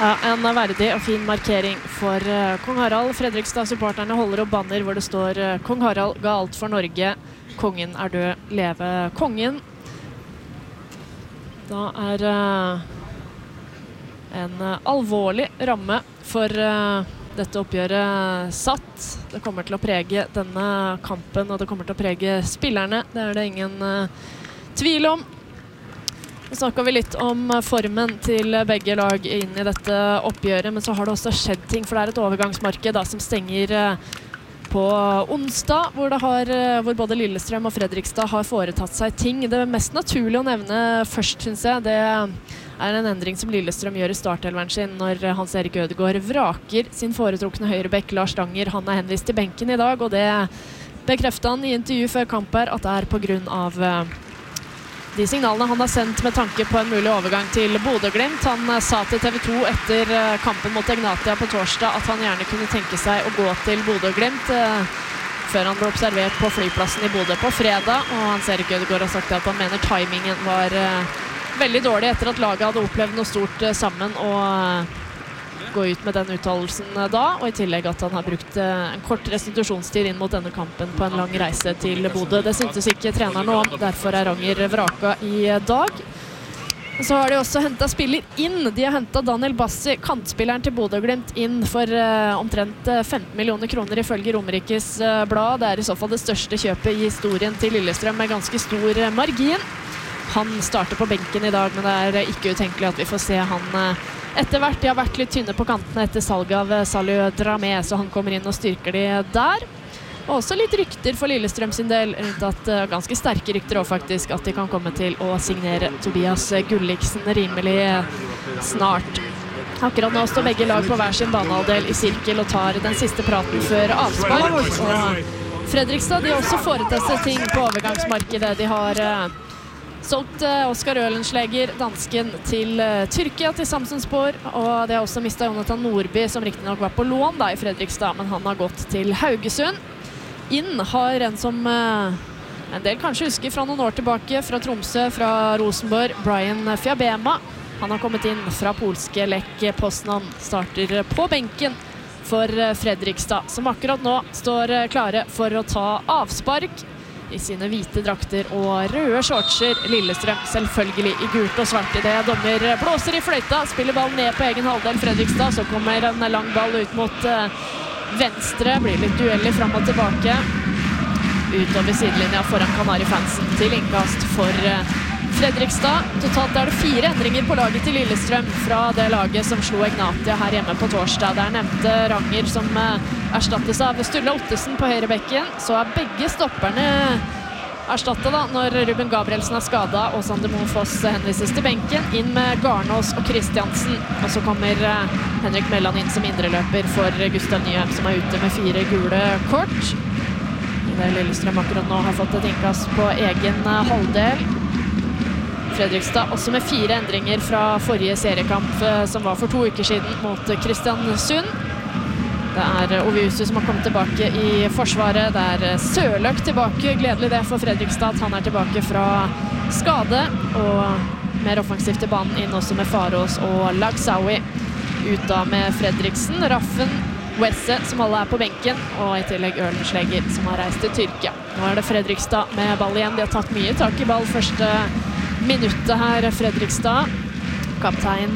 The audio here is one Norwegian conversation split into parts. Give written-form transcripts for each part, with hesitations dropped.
Ja, en verdig og fin markering for Kong Harald. Fredrikstad-supporterne holder opp banner hvor det står Kong Harald ga alt for Norge. Kongen er død, leve kongen. Da er en alvorlig ramme for dette oppgjøret satt. Det kommer til å prege denne kampen, og det kommer til å prege spillerne. Det er det ingen tvil om. Nå snakker vi litt om formen til begge lag inn i dette oppgjøret, men så har det også skjedd ting, for det er et overgangsmarked da, som stenger på onsdag, hvor både Lillestrøm og Fredrikstad har foretatt seg ting. Det mest naturlige å nevne først, synes jeg, det er en endring som Lillestrøm gjør i startelveren sin når Hans Erik Ødegaard vraker sin foretrukne høyrebekk Lars Stanger. Han er henvist til benken i dag, og det bekreftet han i intervju før kamp her, at det er på grunn av de signalene han har sendt med tanke på en mulig overgang til Bodø/Glimt. Han sa til TV 2 etter kampen mot Egnatia på torsdag at han gjerne kunne tenke seg å gå til Bodø/Glimt før han ble observert på flyplassen i Bodø på fredag. Og Hans Erik Ødegaard har sagt at han mener timingen var veldig dårlig etter at laget hadde opplevd noe stort sammen og gå ut med den uttalelsen da, og i tillegg at han har brukt en kort restitusjonstid inn mot denne kampen på en lang reise til Bodø. Det syntes ikke treneren noe om, derfor er Ranger vraka i dag. Så har de også hentet spiller inn. De har hentet Daniel Bassi, kantspilleren til Bodø/Glimt, inn for omtrent 15 millioner kroner ifølge Romerikes blad. Det er i så fall det største kjøpet i historien til Lillestrøm med ganske stor margin. Han starter på benken i dag, men det er ikke utenkelig at vi får se han etter hvert. De har vært litt tynne på kantene etter salget av Salio Dramé, så han kommer inn og styrker de der. Og også litt rykter for Lillestrøm sin del, rundt at ganske sterke rykter også faktisk, at de kan komme til å signere Tobias Gulliksen rimelig snart. Akkurat nå står begge lag på hver sin banehalvdel i sirkel og tar den siste praten før avspark. Og Fredrikstad, de har også foretatt seg ting på overgangsmarkedet. De har solgt Oskar Ølenschläger, dansken, til Tyrkia, til Samsunspor, og de har også mistet Jonathan Nordby, som riktig nok var på lån da i Fredrikstad, men han har gått til Haugesund. Inn har en som en del kanskje husker fra noen år tilbake, fra Tromsø, fra Rosenborg, Brian Fiabema. Han har kommet inn fra polske Lech Poznan, starter på benken for Fredrikstad, som akkurat nå står klare for å ta avspark i sine hvite drakter og røde shortser. Lillestrøm selvfølgelig i gult og svart i det. Dommer blåser i fløyta, spiller ballen ned på egen halvdel Fredrikstad, så kommer en lang ball ut mot venstre, blir litt duellig fram og tilbake. Utover sidelinja foran Kanari-fansen til innkast for Fredrikstad. Totalt er det 4 endringer på laget til Lillestrøm fra det laget som slo Egnatia her hjemme på torsdag. Der nevnte Ranger som erstattes av Sturla Ottesen på høyrebekken. Så er begge stopperne erstattet da, når Ruben Gabrielsen er skadet og Sander Moen Foss henvises til benken. Inn med Garnås og Kristiansen. Og så kommer Henrik Melland inn som indreløper for Gustav Nyheim, som er ute med 4 gule kort. Lillestrøm akkurat nå har fått et innkast på egen halvdel. Fredrikstad også med 4 endringer fra forrige seriekamp som var for 2 uker siden mot Kristiansund. Det er Oviusu som har kommet tilbake i forsvaret. Det er Sørløk tilbake. Gledelig det for Fredrikstad at han er tilbake fra skade. Og mer offensivt i banen inn også med Farås og Lagsawi. Ut da med Fredriksen, Raffen, Wesse som alle er på benken. Og i tillegg Ølenschläger som har reist til Tyrkia. Nå er det Fredrikstad med ball igjen. De har tatt mye tak i ball første minuttet her, Fredrikstad. Kaptein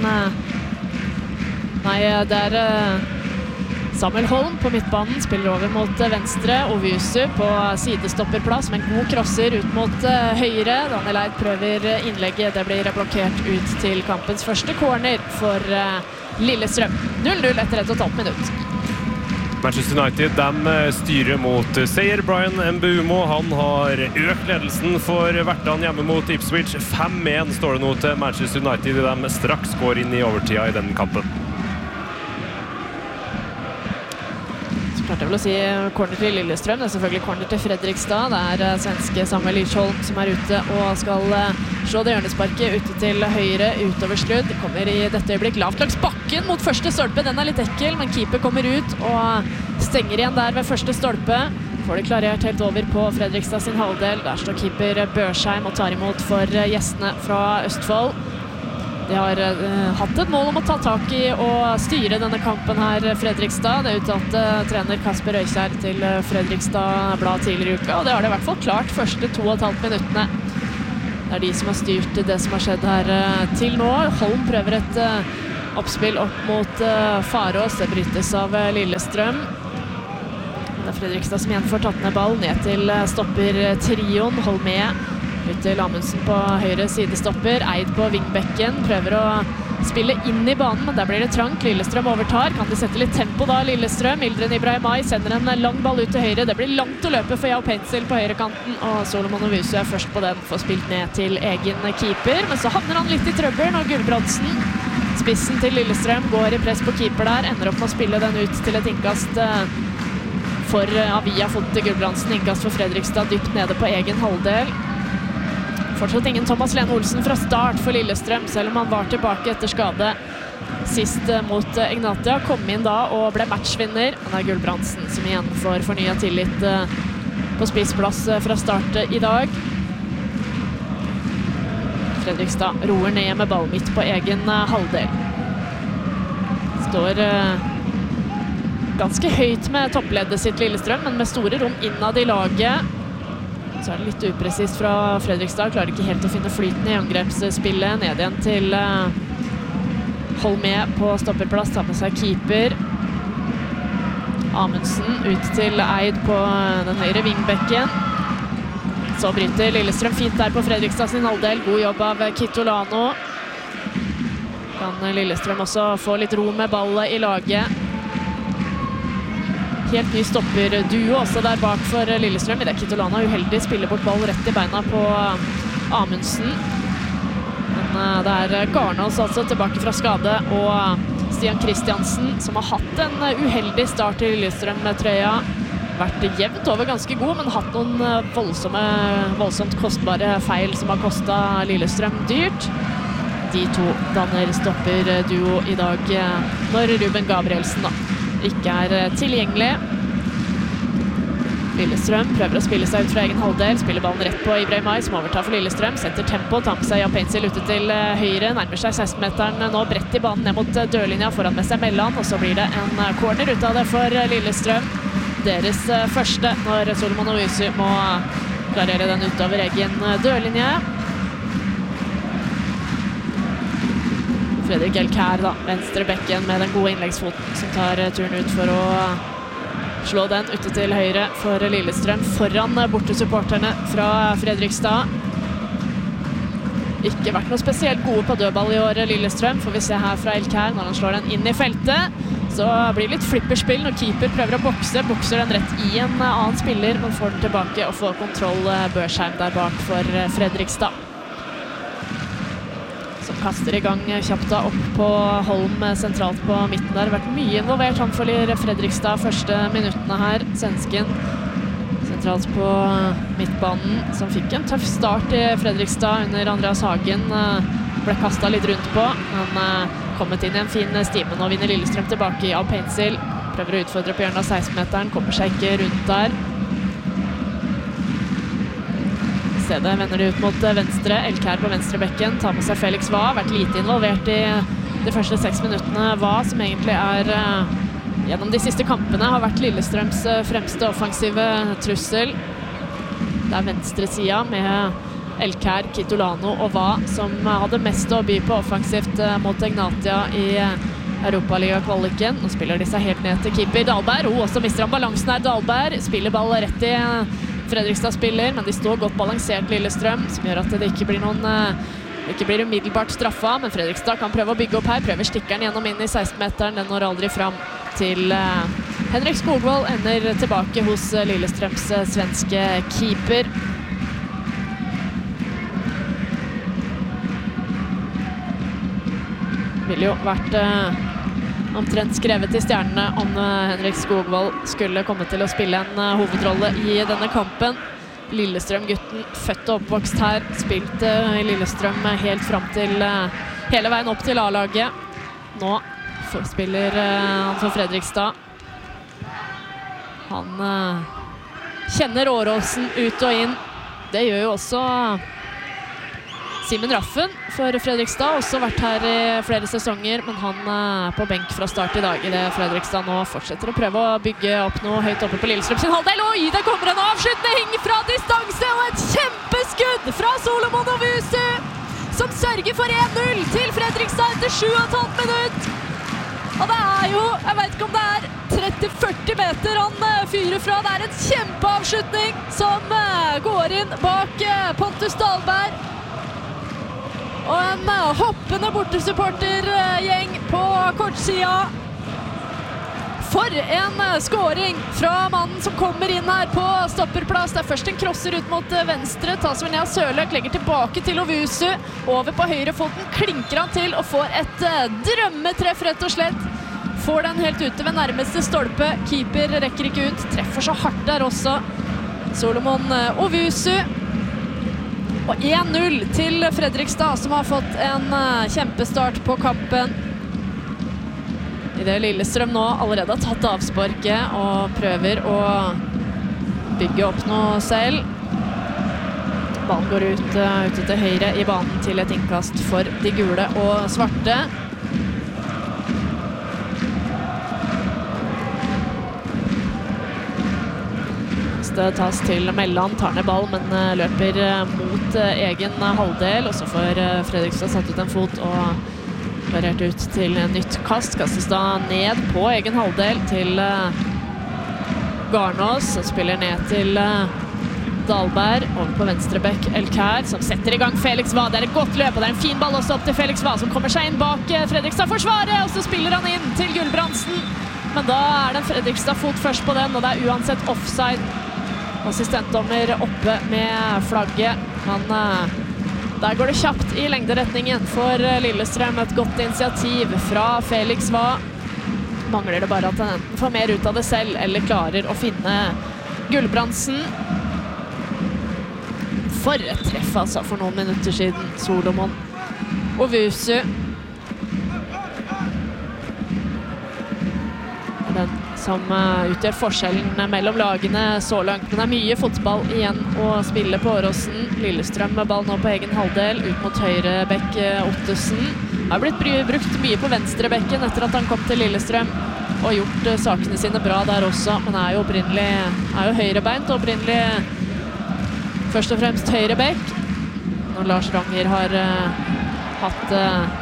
det er Samuel Holm på midtbanen, spiller over mot venstre. Oviusu på sidestopperplass, men god crosser ut mot høyre. Daniel Eid prøver innlegget, det blir blokkert ut til kampens første corner for Lillestrøm. 0-0 etter 1,5 minutt. Manchester United, de styrer mot seier. Brian Mbeumo, han har økt ledelsen for Vertan hjemme mot Ipswich. 5-1 står det nå til Manchester United. De straks går inn i overtida i den kampen. Så klart jeg vil si corner til Lillestrøm. Det er selvfølgelig corner til Fredrikstad. Det er svenske Samuel Lidsholm som er ute og skal slå det hjørnesparket ute til høyre, utover sludd. Kommer i dette øyeblikk lavt langs bakken mot første stolpe. Den er litt ekkel, men keeper kommer ut og stenger igjen der ved første stolpe. Får det klarert helt over på Fredrikstad sin halvdel. Der står keeper Børsheim og tar imot for gjestene fra Østfold. De har hatt et mål om å ta tak i og styre denne kampen her, Fredrikstad. Det uttalte trener Kasper Øykjær til Fredrikstad Blad tidligere i uka, og det har de i hvert fall klart første 2,5 minuttene. Det er de som har styrt det som har skjedd her til nå. Holm prøver et oppspill opp mot Farås. Det brytes av Lillestrøm. Det er Fredrikstad som igjen får tatt ned ball ned til stopper Trion. Holmé ut til Amundsen på høyre sidestopper. Eid på vingbekken. Prøver å spille inn i banen, men der blir det trangt. Lillestrøm overtar. Kan de sette litt tempo da, Lillestrøm? Ildren Ibrahimai sender en lang ball ut til høyre. Det blir langt å løpe for Yao Pencil på høyrekanten, og Solomon Owusu er først på den. Får spilt ned til egen keeper, men så havner han litt i trøbbel når Gulbrandsen, spissen til Lillestrøm, går i press på keeper der. Ender opp med å spille den ut til et innkast for Avia fått til Gulbrandsen. Innkast for Fredrikstad dypt nede på egen halvdel. Fortsatt ingen Thomas Lene Olsen fra start for Lillestrøm, selv om han var tilbake etter skade sist mot Ignatia. Kom inn da og ble matchvinner. Det er Gulbrandsen som igjen får fornyet tillit på spissplass fra start i dag. Fredrikstad roer ned med ball midt på egen halvdel. Står ganske høyt med toppleddet sitt Lillestrøm, men med store rom innad i laget. Så er det litt upresist fra Fredrikstad. Klarer ikke helt å finne flyten i angrepsspillet. Ned igjen til Holmé på stopperplass. Tar med seg keeper. Amundsen ut til Eid på den høyre vingbekken. Så bryter Lillestrøm fint der på Fredrikstad sin halvdel. God jobb av Kitolano. Kan Lillestrøm også få litt ro med ballet i laget. Helt ny stopperduo også der bak for Lillestrøm. I det Kitolano uheldig spiller bort ball rett i beina på Amundsen. Men det er Garnås altså tilbake fra skade, og Stian Kristiansen som har hatt en uheldig start i Lillestrøm med trøya. Vært jevnt over ganske god, men hatt noen voldsomt kostbare feil som har kostet Lillestrøm dyrt. De to danner stopperduo i dag når Ruben Gabrielsen da ikke er tilgjengelig. Lillestrøm prøver å spille seg ut fra egen halvdel, spiller ballen rett på Ibrahimai som overtar for Lillestrøm, setter tempo, tar med seg Yao Pencil ute til høyre, nærmer seg 16-meteren nå, bredt i banen ned mot dørlinja, foran med seg Melland, og så blir det en corner ut av det for Lillestrøm. Deres første når Solomon Owusu må klarere den utover egen dørlinje. Fredrik Elkær da, venstre bekken med den gode innleggsfoten som tar turen ut for å slå den ute til høyre for Lillestrøm foran bortesupporterne fra Fredrikstad. Ikke vært noe spesielt gode på dødball i år, Lillestrøm, får vi se her fra Elkær når han slår den inn i feltet. Så blir det litt flipperspill når keeper prøver å bokser den rett i en annen spiller, men får den tilbake og får kontroll Børsheim der bak for Fredrikstad. Som kaster i gang kjapt da opp på Holm sentralt på midten der. Vært mye involvert han for Fredrikstad første minuttene her, svensken. Sentralt på midtbanen, som fikk en tøff start i Fredrikstad under Andreas Hagen. Ble kastet litt rundt på, men kommet inn i en fin stime. Nå vinner Lillestrøm tilbake i Yao Pencil. Prøver å utfordre på hjørnet av 16-meteren, kommer seg ikke rundt der. I stedet vender de ut mot venstre, Elkær på venstre bekken, tar med seg Felix Hva, vært lite involvert i de første 6 minuttene. Hva, som egentlig er, gjennom de siste kampene, har vært Lillestrøms fremste offensive trussel. Det er venstre siden med Elkær, Kitolano og Hva, som hadde mest å by på offensivt mot Ignatia i Europaliga-kvaliken. Nå spiller de seg helt ned til keeper Dahlberg, og også mister han balansen her. Dahlberg spiller ball rett i Fredrikstad spiller, men de står godt balansert Lillestrøm, som gjør at det ikke blir umiddelbart straffa, men Fredrikstad kan prøve å bygge opp her, prøver stikkeren gjennom inn i 16-meteren, den når aldri fram til Henrik Skogvold, ender tilbake hos Lillestrøms svenske keeper. Ville jo vært omtrent skrevet i stjernene om Henrik Skogvold skulle komme til å spille en hovedrolle i denne kampen. Lillestrøm-gutten, født og oppvokst her, spilt i Lillestrøm helt frem til hele veien opp til A-laget. Nå spiller han for Fredrikstad. Han kjenner Åråsen ut og inn. Det gjør jo også Simen Raffen for Fredrikstad, også vært her i flere sesonger, men han er på benk fra start i dag i det Fredrikstad nå fortsetter å prøve å bygge opp noe høyt oppe på Lillestrøm sin halvdel. Oi, det kommer en avslutning fra distanse og et kjempeskudd fra Solomon Ovusu, som sørger for 1-0 til Fredrikstad etter 7,5 minutt. Og det er jo, jeg vet ikke om det er 30-40 meter han fyrer fra. Det er en kjempeavslutning som går inn bak Pontus Dahlberg. Og en hoppende bortesupportergjeng på kortsida. For en skåring fra mannen som kommer inn her på stopperplass. Det er først en crosser ut mot venstre. Tasvenia Sørløk legger tilbake til Ovusu. Over på høyrefoten klinker han til og får et drømmetreff rett og slett. Får den helt ute ved nærmeste stolpe. Keeper rekker ikke ut. Treffer så hardt der også. Solomon Ovusu. Og 1-0 til Fredrikstad, som har fått en kjempestart på kampen. I det Lillestrøm nå allerede har tatt avsparket og prøver å bygge opp noe selv. Ballen går ut til høyre i banen til et innkast for de gule og svarte. Det tas til Melland, tar ned ball, men løper mot egen halvdel, og så får Fredrikstad satt ut en fot og klarert ut til nytt kast. Kastes da ned på egen halvdel til Garnås, og spiller ned til Dahlberg, over på venstre bekk Elkær, som setter i gang Felix Wahl. Det er et godt løp, og det er en fin ball også opp til Felix Wahl, som kommer seg inn bak Fredrikstad-forsvaret, og så spiller han inn til Gulbrandsen. Men da er det en Fredrikstad-fot først på den, og det er uansett offside. Assistentdommer oppe med flagget, men der går det kjapt i lengderetningen for Lillestrøm. Et godt initiativ fra Felix Wahl. Mangler det bare at han enten får mer ut av det selv, eller klarer å finne Gulbrandsen. For et treff altså for noen minutter siden, Solomon Ovusu. Den som utgjør forskjellen mellom lagene så langt, men det er mye fotball igjen å spille på Åråsen. Lillestrøm med ball nå på egen halvdel, ut mot høyre bekk Ottesen. Har blitt brukt mye på venstre bekken etter at han kom til Lillestrøm, og gjort sakene sine bra der også, men er jo høyrebeint og opprinnelig først og fremst høyre bekk. Når Lars Ranger har hatt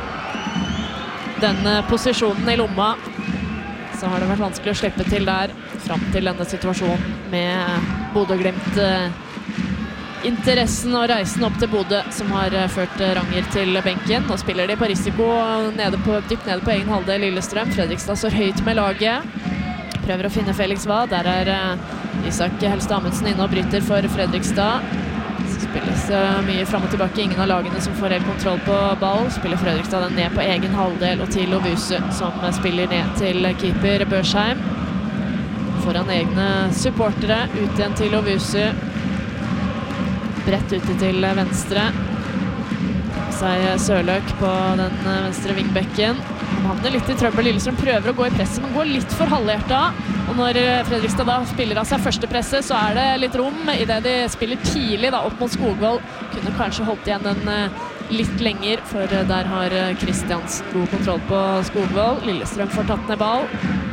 denne posisjonen i lomma, så har det vært vanskelig å slippe til der, frem til denne situasjonen med Bodø/Glimt. Interessen og reisen opp til Bodø som har ført Ranger til benken. Nå spiller de på risiko dypt nede på egen halvdel Lillestrøm. Fredrikstad står høyt med laget. Prøver å finne Felix Wahl. Der er Isak Helstad Amundsen inne og bryter for Fredrikstad. Spilles mye frem og tilbake, ingen av lagene som får helt kontroll på ball. Spiller Fredrikstad den ned på egen halvdel og til Ovusu, som spiller ned til keeper Børsheim. Foran egne supportere, ut igjen til Ovusu. Brett ute til venstre. Seg Sørløk på den venstre vingbekken. Han havner litt i trøbbel. Lillestrøm prøver å gå i presset, men går litt for halvhjertet. Og når Fredrikstad da spiller av seg første presset, så er det litt rom i det de spiller tidlig da, opp mot Skogvold. Kunne kanskje holdt igjen den litt lenger, for der har Kristiansen god kontroll på Skogvold. Lillestrøm får tatt ned ball.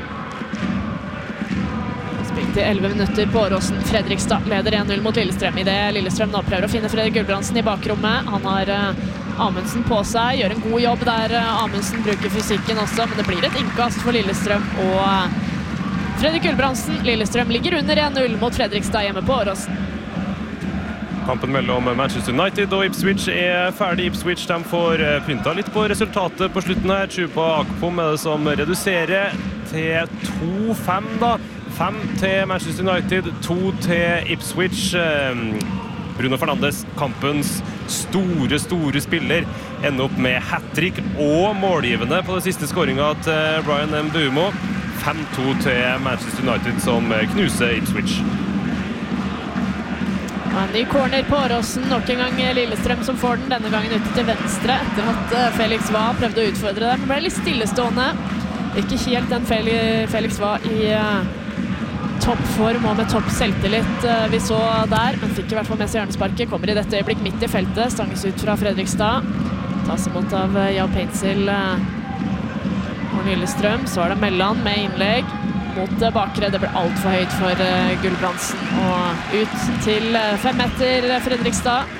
Spilt i 11 minutter på Åråsen. Fredrikstad leder 1-0 mot Lillestrøm. I det Lillestrøm nå prøver å finne Fredrik Gulbrandsen i bakrommet. Han har Amundsen på seg, gjør en god jobb der. Amundsen bruker fysikken også, men det blir et innkast for Lillestrøm og Fredrik Gulbrandsen. Lillestrøm ligger under 1-0 mot Fredrikstad hjemme på Åråsen. Kampen mellom Manchester United og Ipswich er ferdig. Ipswich de får pynta litt på resultatet på slutten her. Chuba Akpom er det som reduserer til 2-5 da. 5 til Manchester United, 2 til Ipswich. Bruno Fernandes, kampens store spiller, ender opp med hat-trick og målgivende på det siste skåringen til Bryan Mbeumo. 5-2 til Manchester United som knuser Ipswich. En ny corner på Åråsen, nok en gang Lillestrøm som får den, denne gangen ute til venstre, etter at Felix Wahl prøvde å utfordre dem. Ble litt stillestående. Ikke helt den Felix Wahl i toppform og med topp selvtillit vi så der, men fikk i hvert fall med seg hjørnesparket. Kommer i dette øyeblikk midt i feltet, stanges ut fra Fredrikstad. Tas imot av Jao Painsil og Lillestrøm. Så det Melland med innlegg mot bakre. Det ble alt for høyt for Gulbrandsen. Og ut til 5 meter Fredrikstad.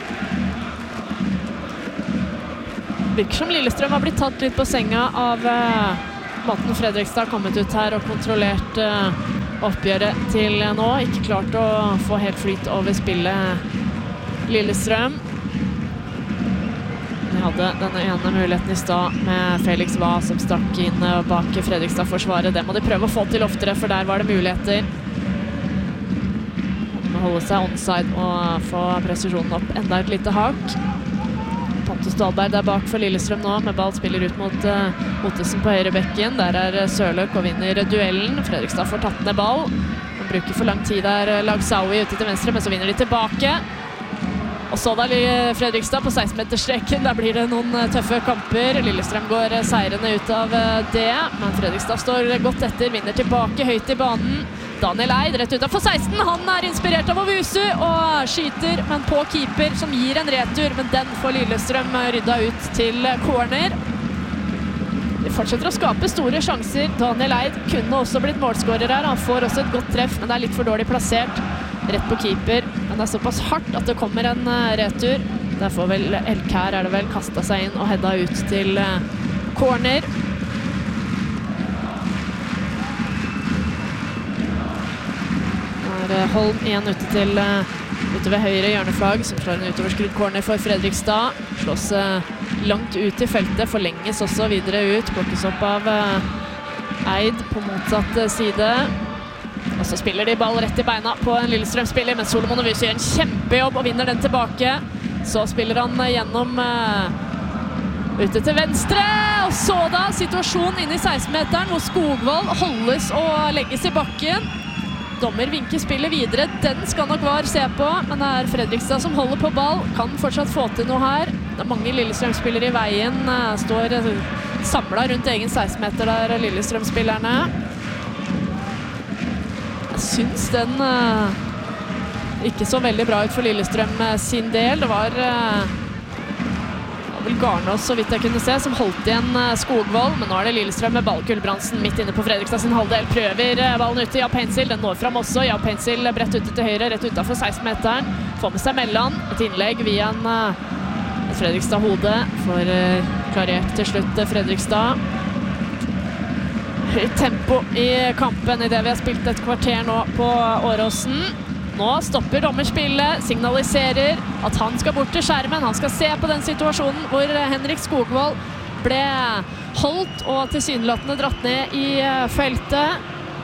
Virker som Lillestrøm har blitt tatt litt på senga av måten Fredrikstad har kommet ut her og kontrollert oppgjøret til nå. Ikke klart å få helt flyt over spillet Lillestrøm. De hadde denne ene muligheten i stad med Felix Hva som stakk inn bak Fredrikstad-forsvaret. Det må de prøve å få til oftere, for der var det muligheter. De må holde seg onside og få presisjonen opp enda et lite hak. Pontus Dahlberg der bak for Lillestrøm nå, med ball spiller ut mot Ottesen på høyre bekken. Der Sørløk og vinner duellen. Fredrikstad får tatt ned ball. De bruker for lang tid der Lagsaui ute til venstre, men så vinner de tilbake. Og så da Fredrikstad på 16-meterstreken. Der blir det noen tøffe kamper. Lillestrøm går seirende ut av det, men Fredrikstad står godt etter, vinner tilbake høyt i banen. Daniel Eid rett utenfor 16, han inspirert av Ovusu og skyter, men på keeper som gir en retur, men den får Lillestrøm rydda ut til corner. De fortsetter å skape store sjanser. Daniel Eid kunne også blitt målskårer her, han får også et godt treff, men det litt for dårlig plassert rett på keeper. Men det såpass hardt at det kommer en retur. Derfor vel Elkær det vel kastet seg inn og hedda ut til corner. Holm igjen ute ved høyre hjørneflagg, som slår en utoverskrudd corner for Fredrikstad. Slås langt ut i feltet, forlenges også videre ut, plukkes opp av Eid på motsatt side. Og så spiller de ball rett i beina på en Lillestrøm-spiller, men Solomon Ovusu gjør en kjempejobb og vinner den tilbake. Så spiller han gjennom ute til venstre, og så da situasjonen inn i 16-meteren, hvor Skogvold holdes og legges i bakken. Dommer vinker spillet videre, den skal nok VAR se på, men det Fredrikstad som holder på ball, kan fortsatt få til noe her. Det mange Lillestrøm-spillere i veien, står samlet rundt egen 16-meter der, Lillestrøm-spillerne. Jeg synes den ikke så veldig bra ut for Lillestrøm sin del. Det var vel Garnås, så vidt jeg kunne se, som holdt igjen Skogvold, men nå det Lillestrøm med ball. Gulbrandsen midt inne på Fredrikstad sin halvdel, prøver ballen ut til Jao Painsil. Den når fram også. Jao Painsil bredt ute til høyre, rett utenfor 16-meteren. Får med seg Melland. Et innlegg via et Fredrikstad-hode. Får klarert til slutt Fredrikstad. Høyt tempo i kampen i det vi har spilt et kvarter nå på Åråsen. Nå stopper dommerspillet, signaliserer at han skal bort til skjermen. Han skal se på den situasjonen hvor Henrik Skogvold ble holdt og tilsynelatende dratt ned i feltet.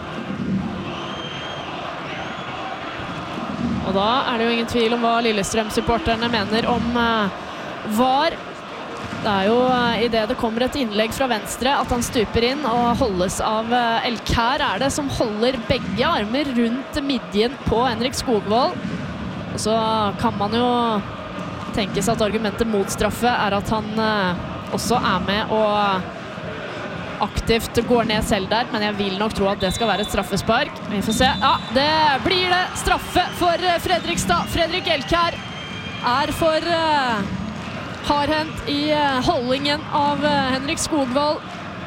Og da det jo ingen tvil om hva Lillestrøm-supporterne mener om VAR. Det jo i det det kommer et innlegg fra venstre at han stuper inn og holdes av Elkær det som holder begge armer rundt midjen på Henrik Skogvold. Og så kan man jo tenke seg at argumentet mot straffe at han også med og aktivt går ned selv der, men jeg vil nok tro at det skal være et straffespark. Vi får se. Ja, det blir det. Straffe for Fredrikstad. Fredrik Elkær for hardhendt i holdingen av Henrik Skogvold.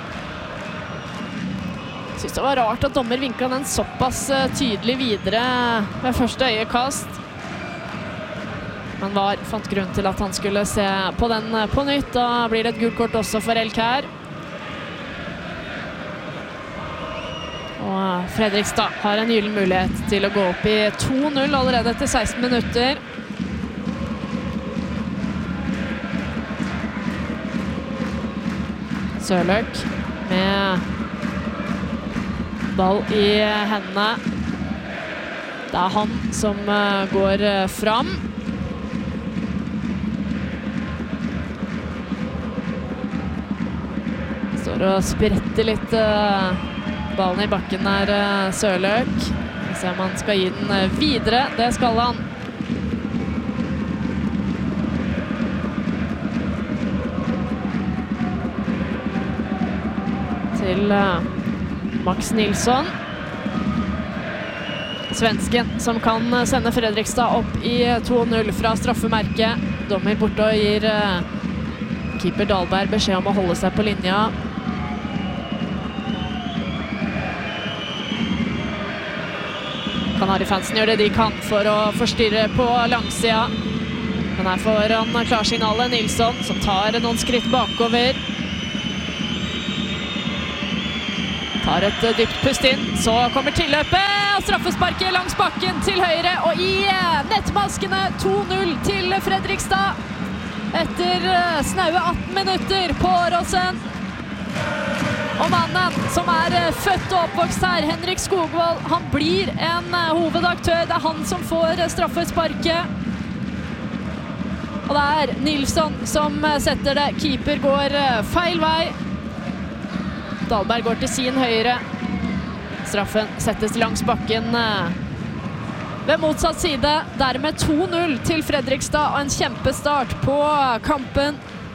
Jeg synes det var rart at dommer vinket den såpass tydelig videre ved første øyekast. Men VAR fant grunn til at han skulle se på den på nytt. Da blir det et gult kort også for Elkær. Og Fredrikstad har en gyllen mulighet til å gå opp i 2-0 allerede etter 16 minutter. Sørløk med ball i hendene. Det han som går fram. Står og spretter litt ballen i bakken der, Sørløk. Vi ser om han skal gi den videre. Det skal han. Til Max Nilsson. svensken som kan sende Fredrikstad opp i 2-0 fra straffemerket. Dommer borte og gir keeper Dahlberg beskjed om å holde seg på linja. Kanari-fansen gjør det de kan for å forstyrre på langsida. Men her får han klarsignalet Nilsson, som tar noen skritt bakover. Tar et dypt pust inn, så kommer tilløpet, og straffesparket langs bakken til høyre, og i nettmaskene 2-0 til Fredrikstad. Etter snaue 18 minutter på Åråsen. Og mannen som født og oppvokst her, Henrik Skogvold, han blir en hovedaktør. Det han som får straffesparket. Og det Nilsson som setter det. Keeper går feil vei. Dahlberg går til sin høyre. Straffen settes langs bakken ved motsatt side. Dermed 2-0 til Fredrikstad og en kjempestart på kampen.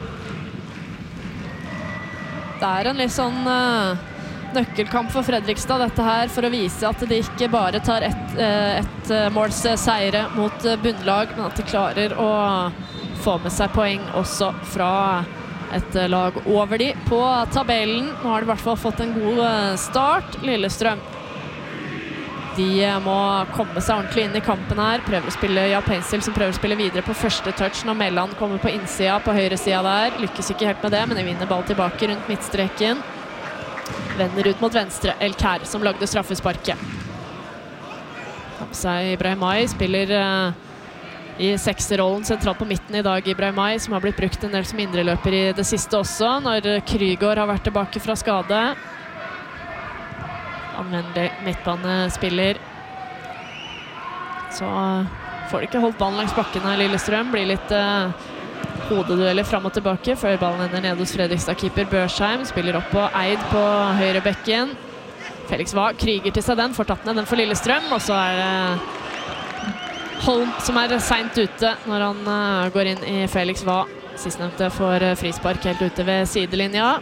Det en litt sånn nøkkelkamp for Fredrikstad dette her, for å vise at de ikke bare tar ett måls seire mot bunnlag, men at de klarer å få med seg poeng også fra et lag over de på tabellen. Nå har de i hvert fall fått en god start, Lillestrøm. De må komme seg ordentlig inn i kampen her. Prøver å spille Pensil, som prøver å spille videre på første touch når Melland kommer på innsida, på høyre sida der. Lykkes ikke helt med det, men de vinner ball tilbake rundt midtstreken. Vender ut mot venstre. El Kær, som lagde straffesparket. Har med seg Ibrahimai, spiller i sekserrollen sentralt på midten i dag. Ibrahimai, som har blitt brukt en del som indreløper i det siste også, når Krygård har vært tilbake fra skade. Anvendelig midtbanespiller. Så får de ikke holdt ballen langs bakken her, Lillestrøm. Blir litt hodedueller fram og tilbake før ballen ender ned hos Fredrikstad-keeper Børsheim. Spiller opp på Eid på høyre bekken. Felix Waag kriger til seg den, får tatt ned den for Lillestrøm. Og så det Holm som sent ute når han går inn i Felix Waag. Sistnevnte får frispark helt ute ved sidelinja.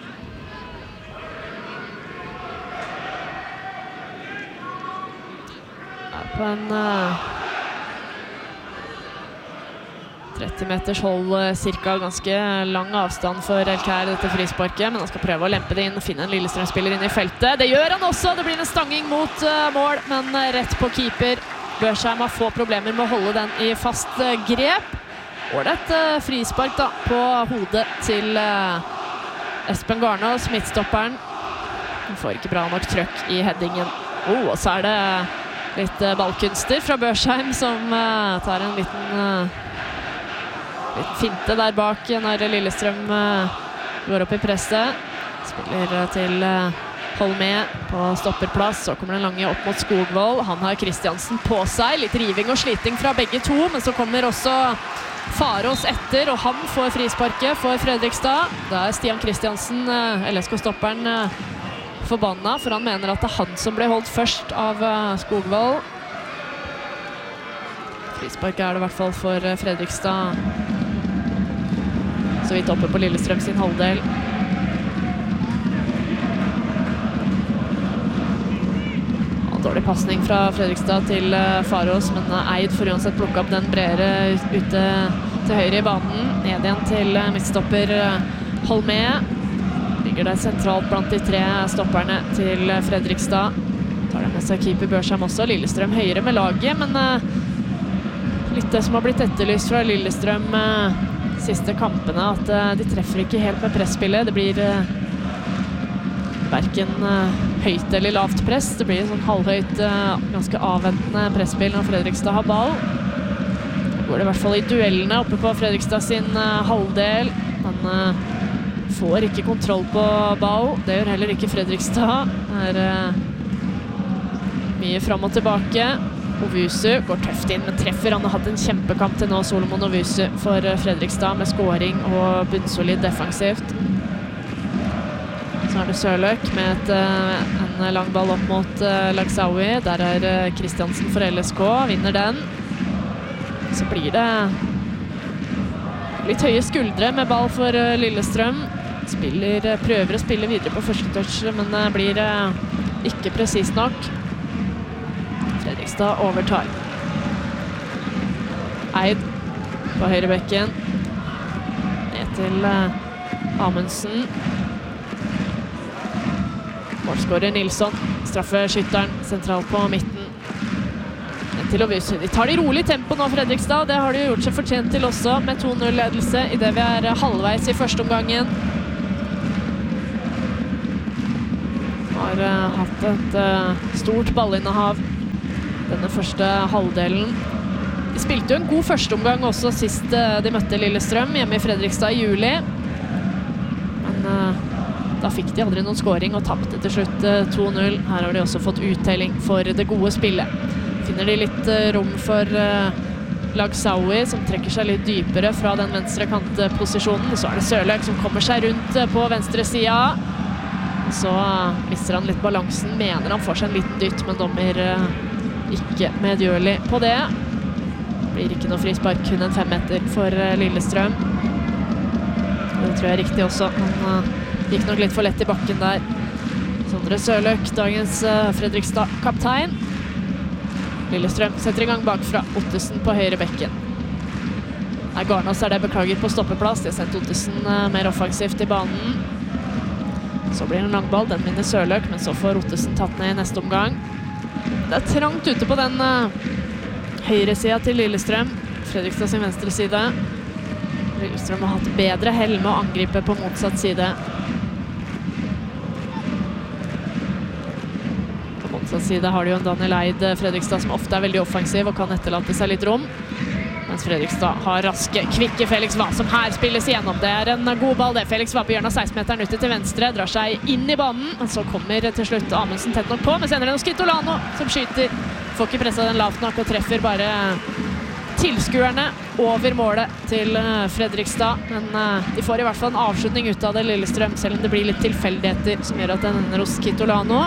På en 30 meters hold cirka, ganske lang avstand for El Kær dette frisparket, men han skal prøve å lempe det inn og finne en Lillestrøm-spiller inn i feltet. Det gjør han også, det blir en stanging mot mål, men rett på keeper. Børsheim har få problemer med å holde den i fast grep. Og det frispark da, på hodet til Espen Garnås, midtstopperen. Han får ikke bra nok trøkk i headingen. Og så det litt ballkunster fra Børsheim, som tar en liten finte der bak når Lillestrøm går opp i presset. Spiller til Holmé på stopperplass, så kommer den lange opp mot Skogvold. Han har Kristiansen på seg, litt riving og sliting fra begge to, men så kommer også Farås etter, og han får frisparket for Fredrikstad. Da Stian Kristiansen, LSK-stopperen, forbanna, for han mener at det han som ble holdt først av Skogvold. Frispark det i hvert fall for Fredrikstad. Så vidt oppe på Lillestrøm sin halvdel. Dårlig passning fra Fredrikstad til Farås, men Eid får uansett plukke opp den bredere ute til høyre i banen. Ned igjen til midtstopper Holmé. Ligger der sentralt blant de tre stopperne til Fredrikstad. Tar det med seg keeper Børsheim også. Lillestrøm høyere med laget, men litt det som har blitt etterlyst fra Lillestrøm siste kampene, at de treffer ikke helt med presspillet. Det blir hverken høyt eller lavt press. Det blir sånn halvhøyt, ganske avventende presspill når Fredrikstad har ball. Det går det i hvert fall i duellene oppe på Fredrikstad sin halvdel, men får ikke kontroll på ball. Det gjør heller ikke Fredrikstad. Det mye fram og tilbake. Ovusu går tøft inn, men treffer. Han har hatt en kjempekamp til nå, Solomon Ovusu, for Fredrikstad, med scoring og bunnsolid defensivt. Så det Sørløk med en lang ball opp mot Lagsawi. Der Kristiansen for LSK, vinner den. Så blir det litt høye skuldre med ball for Lillestrøm. Prøver å spille videre på første touch, men blir ikke presis nok. Fredrikstad overtar. Eid på høyre bekken. Ned til Amundsen. Målskårer Nilsson. Straffeskytteren sentralt på midten. Til å vise. De tar det i rolig tempo nå, Fredrikstad. Det har de gjort seg fortjent til også, med 2-0-ledelse i det vi halvveis i første omgangen. Har hatt et stort ballinnehav denne første halvdelen. De spilte jo en god første omgang også sist de møtte Lillestrøm hjemme i Fredrikstad i juli. Men da fikk de aldri noen scoring og tappte til slutt 2-0. Her har de også fått uttelling for det gode spillet. Finner de litt rom for Lagsaui, som trekker seg litt dypere fra den venstre kantposisjonen. Så det Sørløk som kommer seg rundt på venstre sida. Så mister han litt balansen, mener han får seg en liten dytt, men dommer ikke medgjørlig på det. Blir ikke noe frispark, kun en 5-meter for Lillestrøm. Det tror jeg er riktig også. Han gikk nok litt for lett i bakken der. Sondre Sørløk, dagens Fredrikstad-kaptein. Lillestrøm setter i gang bakfra. Ottesen på høyre bekken. Nei, Garnås det beklaget på stoppeplass. De har sendt Ottesen mer offensivt i banen. Så blir det en langball. Den vinner Sørløk, men så får Ottesen tatt ned i neste omgang. Det trangt ute på den høyre siden til Lillestrøm. Fredrikstad sin venstre side. Lillestrøm har hatt bedre hell med å angripe på motsatt side. Side har de jo en Daniel Eid Fredrikstad som ofte er veldig offensiv og kan etterlate seg litt rom. Mens Fredrikstad har raske, kvikke Felix Vae som her spilles igjennom. Det er en god ball det. Felix Vae på hjørnet av 16-meteren ute til venstre, drar seg inn i banen. Men så kommer til slutt Amundsen tett nok på, men senere er det Kitolano som skyter. Får ikke presset den lavt nok og treffer bare tilskuerne over målet til Fredrikstad. Men de får i hvert fall en avslutning ut av det Lillestrøm, selv om det blir litt tilfeldigheter som gjør at den ender hos Kitolano.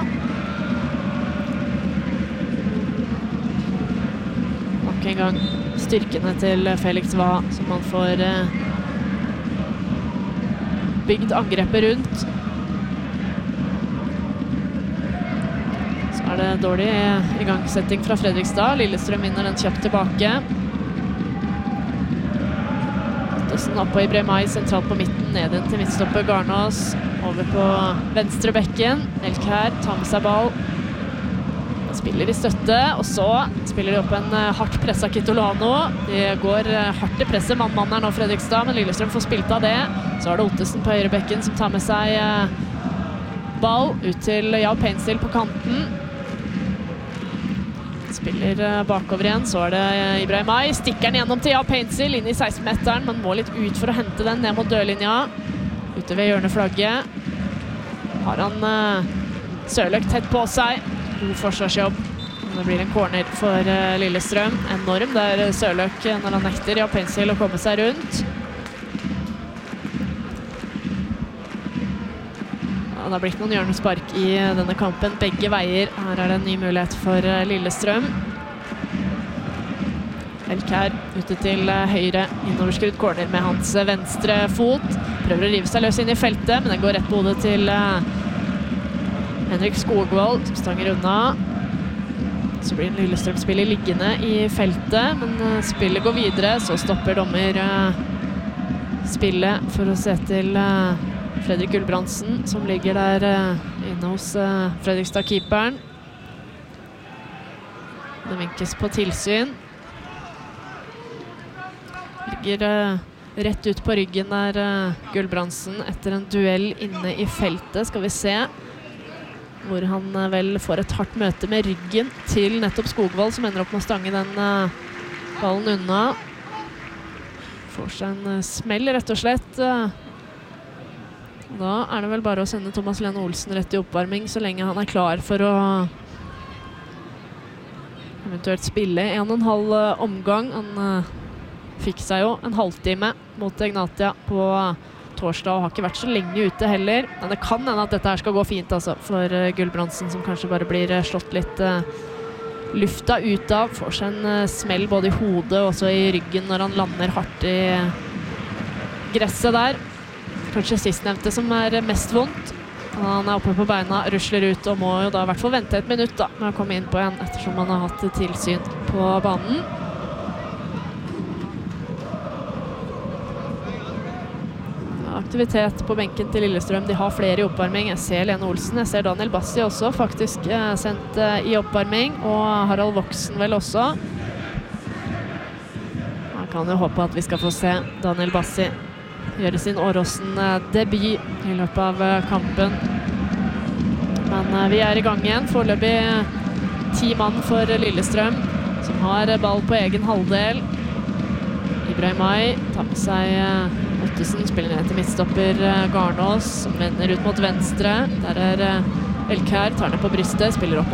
En gang styrkene til Felix Vae som man får bygd angrepet rundt. Så er det dårlig igangsetting fra Fredrikstad. Lillestrøm vinner den kjapt tilbake. Ottesen opp på Ibrahimai sentralt på midten, ned inn til midtstopper Garnås. Over på venstre bekken. Elkær tar med seg ball. Spiller i støtte, og så spiller de opp en hardt presset Kitolano. De går hardt i presset, mann her nå Fredrikstad, men Lillestrøm får spilt av det. Så er det Ottesen på høyre bekken som tar med seg ball ut til Jao Painstil på kanten. Spiller bakover igjen, så er det Ibrahimai. Stikker den gjennom til Jao Painstil inn i 16-meteren, men må litt ut for å hente den ned mot dørlinja. Ute ved hjørneflagget har han Sørløk tett på seg. God forsvarsjobb. Det blir en corner for Lillestrøm. Enorm der Sørløk når han nekter Jao Painstil å komme seg rundt. Ja, det har blitt noen hjørnespark i denne kampen. Begge veier. Her er det en ny mulighet for Lillestrøm. Elkær ute til høyre. Innoverskrudd corner med hans venstre fot. Prøver å rive seg løs inn i feltet, men den går rett på hodet til Henrik Skogvold som stanger unna. Så blir en Lillestrøm-spiller liggende i feltet, men spillet går videre. Så stopper dommer spillet for å se til Fredrik Gulbrandsen, som ligger der inne hos Fredrikstad-keeperen. Det vinkes på tilsyn. Ligger rett ut på ryggen der Gulbrandsen etter en duell inne i feltet. Skal vi se hvor han vel får et hardt møte med ryggen til nettopp Skogvold, som ender opp med å stange den ballen unna. Får seg en smell, rett og slett. Da er det vel bare å sende Thomas Lene Olsen rett i oppvarming, så lenge han er klar for å eventuelt spille 1,5 omgang. Han fikk seg jo en halvtime mot Egnatia på torsdag og har ikke vært så lenge ute heller. Men det kan hende at dette her skal gå fint altså, for Gulbrandsen, som kanskje bare blir slått litt lufta ut av. Får seg en smell både i hodet og også i ryggen når han lander hardt i gresset der. Kanskje sistnevnte som er mest vondt. Han oppe på beina, rusler ut og må jo da i hvert fall vente et minutt da, med å komme inn på en, ettersom han har hatt tilsyn på banen. Aktivitet på benken til Lillestrøm. De har flere i oppvarming. Jeg ser Lene Olsen, jeg ser Daniel Bassi også faktisk sendt i oppvarming, og Harald Voksen vel også. Man kan jo håpe at vi skal få se Daniel Bassi gjøre sin Åråsen-debut i løpet av kampen. Men vi er i gang igjen. Foreløpig 10 mann for Lillestrøm, som har ball på egen halvdel. Ibrahimai tar med seg Ottesen, spiller ned til midtstopper Garnås, som vender ut mot venstre. Der Elkær, tar ned på brystet, spiller opp